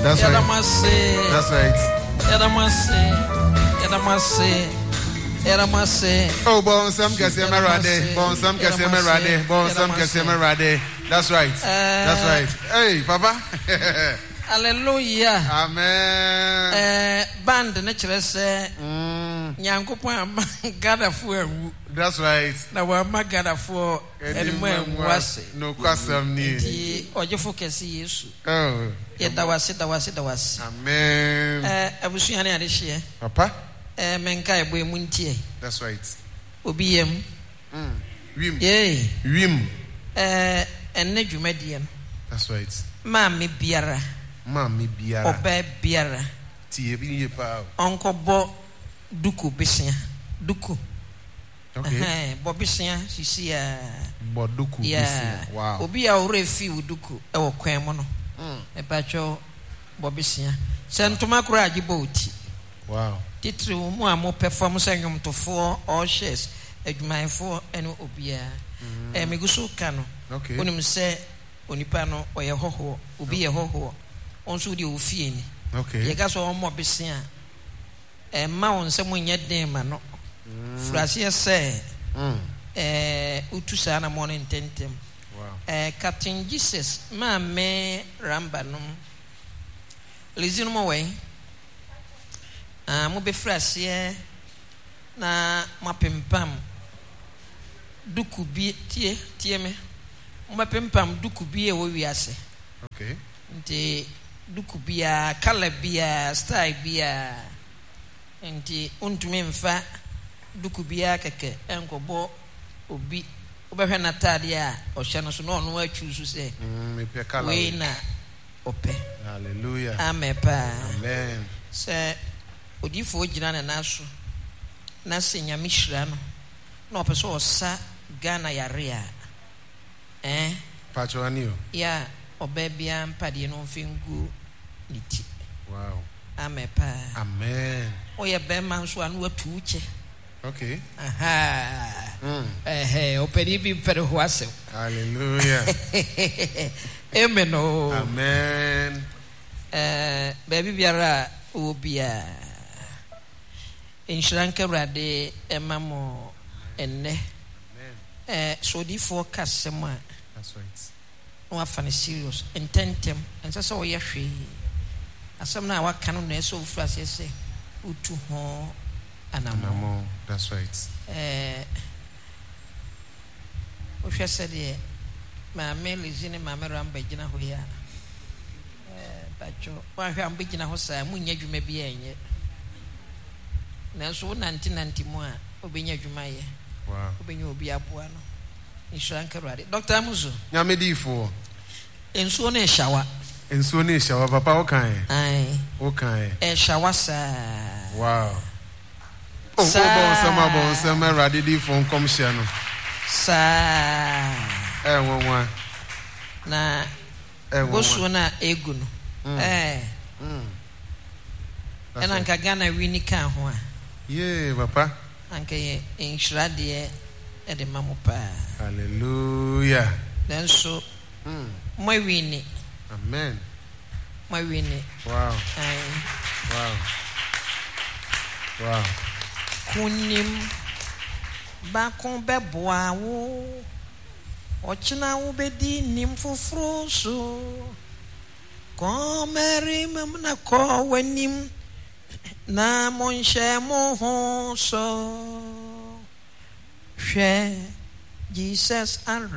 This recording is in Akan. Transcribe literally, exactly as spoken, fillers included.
That's right. That's right. Oh, bon some kasema rade, bon some kasema rade, bon some kasema rade. That's right. That's right. Hey, Papa. Hallelujah. Amen. Eh, band na chere se Nyankopon gather for. That's right. Na wa ma gather for anymore wase. No kwasam ni. Ti ojefo kese Yesu. Oh. Ye da wase da wase da wase. Amen. Eh, abusuane ade hye. Papa. Eh, menka ebo emu ntie. That's right. Obi yem. Mm. Wim. Yeah. Wim. Eh, enne dwumadie no. That's right. Maami biara. Maami biara. Oba biara. Ti ebi ye pa. Onko bo duku besia. Duku. Okay. Eh, bo besia sisi ya. Bo duku besia. Wow. Obi ya ore fi duku e wo kwan mo no. Mm. E ba cho bo besia. Sentoma kura agibo oti. Wow. Titri mu a mo perform sanyum tofo all shares adwumayfo ene obia. Eh meguso ka no. Okay. Onim se onipa no oye hoho obi ye hoho onso de ofie ni. Okay. Ye ga so omo besia eh ma won se mo nya den ma no. Frase se mm eh utusa na mo ntentem. Wow. Eh Captain Jesus ma me ramba no. Lezino mo we. Ah mo be frase na mapempam duku bi tie tie me mapempam duku bi e wo wiase. Okay. Nti duku bia color bia style bia nti untumi mfa duku bia keke enkobo obi obehwe na tade a ohye no so no no achusu se mm me pe color we na ope. Hallelujah. Amen pa. Amen. Se odifo gina na naso na se nyame hira no na opeso osa Ghana yarea eh Pacho anio ya obebia mpade no fingu niti. Wow. Amen pa. Amen. Oye be man so anu atu uche. Okay. Aha. Mm. Eh eh opedi bi pere ho asem. Hallelujah. Amen. Oh. Amen. Eh baby biara obia inshranka brade emamo enne. Eh so di forecast sema. That's right. No afane serious intentem ense se wo ye hwe asem na waka no na so frase se utu ho anamo. Anamo. That's right. Eh o hwe se de ma me lezine ma me ramba gina ho ya eh bacho wa hwe amba gina ho sa munya dwuma bi enye na so nanti nanti mu a obenya dwuma ye. Wow. Obenya obi aboa no insuranka rade Doctor Amuzo nyame difo ensuo na shawa ensuo na shawa papa o kan ai o kan e shawa sa. Wow. Oh, bon sama bon sama rade difo nkom hye no sa eh wonwa na eh wonwa bosu na egu no eh mm ena nka Ghana wini kan ho a yeah papa anka ye insurade e de mamupa. Hallelujah. Then so mm my wini. Amen. My wini. Wow. Ai Wow. Wow. kunim ba kon beboa wo ochina wo bedi nim foforo so komeri mamna ko wanim na monshe mo ho so hwe Jesus and